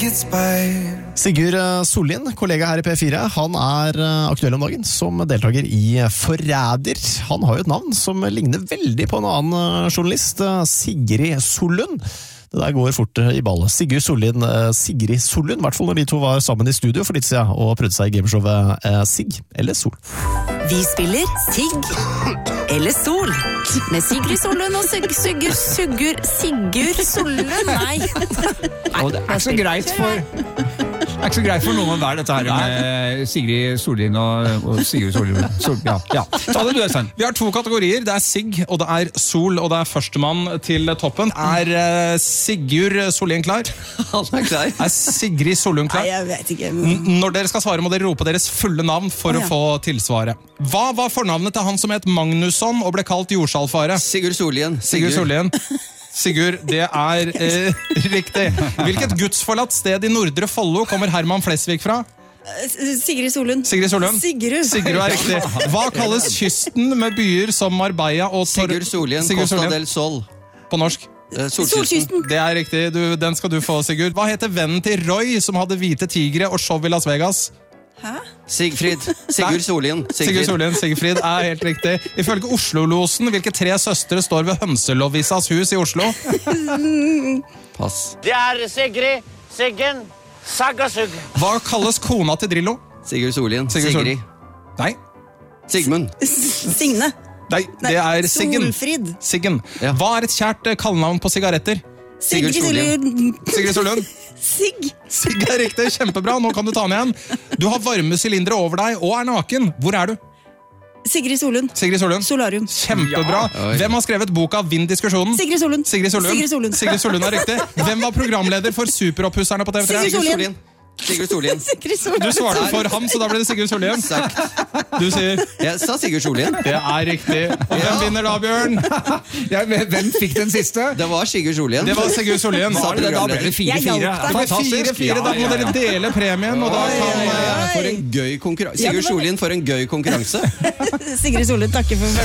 Sigurd Sollien, kollega her i P4, han aktuell om dagen som deltaker i Forræder. Han har jo et navn som ligner veldig på en annen journalist, Sigrid Sollund. Det der går fort i ballet. Sigurd Sollien, Sigrid Sollund, i hvert fall når de to var sammen i studio for litt siden og prøvde seg i gameshowet Sig eller Sol. Vi spiller Sig eller Sol med Sigrid Sollund og Sigurd Sollund. Nei. Og det så greit for noen hver dette her med Sigrid Sollien og Sigurd Sollien. Ja. Ta det du, Øystein. Vi har to kategorier. Det Sig og det Sol, og det førstemann til toppen. Sigurd Sollien klar? Han klar. Sigrid Sollund klar? Nei, jeg vet ikke. Når dere skal svare, må dere rope deres fulle navn for å få tilsvaret. Hva var fornavnet til han som het Magnusson og ble kalt jordsalfare? Sigurd Sollien. Sigurd Sollien. Sigurd, det riktig. Hvilket gudsforlatt sted i Nordre Follo kommer Herman Flesvig fra? Sigrid Sollund. Sigrid Sollund? Sigurd riktig. Hva kalles kysten med byer som Marbella og Sigurd Sollien, Costa del Sol. På norsk? Solkysten. Det riktig, den skal du få, Sigurd. Hva heter vennen til Roy som hadde hvite tigre og show i Las Vegas? Hæ? Sigfrid. Sigurd Sollien. Sigurd Sollien, Sigfrid helt riktig. Ifølge Oslo-losen, hvilke tre søstre står ved Hønselovissas hus i Oslo? Pass. Det Sigrid, Siggen, Saggasugg. Hva kalles kona til Drillo? Sigurd Sollien. Sigrid. Nei. Sigmund. Signe. Nei, det Siggen. Solfrid. Siggen. Ja. Hva et kjært kallenavn på sigaretter? Sigrid Sollien. Sigrid Sollund. Sigg riktig, kjempebra, nå kan du ta den igjen. Du har varme sylindere over deg og naken. Hvor du? Sigrid Sollund. Solarium. Kjempebra. Hvem har skrevet boka Vinn diskusjonen? Sigrid Sollund. Sigrid Sollund riktig. Hvem var programleder for Superoppusserne på TV3? Sigurd Sollien. Du svarte for ham, så da ble det Sigurd Sollien. Du sier? Jeg sa Sigurd Sollien. Det riktig. Og hvem vinner da, Bjørn? Hvem fikk den siste? Det var Sigurd Sollien. Det var Sigurd Sollien. Da ble det 4-4. Fantastisk. Da må dere dele premien, og da kan... For en gøy konkurranse. Sigurd Sollien for en gøy konkurranse. Sigrid Sollund, takker for